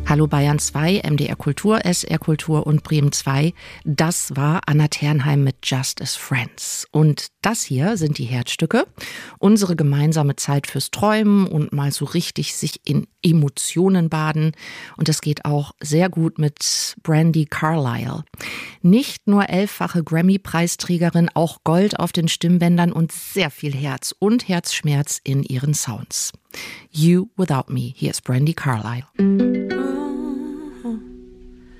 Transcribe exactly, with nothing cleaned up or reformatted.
Hallo Bayern zwei, M D R Kultur, S R Kultur und Bremen zwei. Das war Anna Ternheim mit Just as Friends. Und das hier sind die Herzstücke. Unsere gemeinsame Zeit fürs Träumen und mal so richtig sich in Emotionen baden. Und das geht auch sehr gut mit Brandi Carlile. Nicht nur elffache Grammy-Preisträgerin, auch Gold auf den Stimmbändern und sehr viel Herz und Herzschmerz in ihren Sounds. You Without Me, hier ist Brandi Carlile.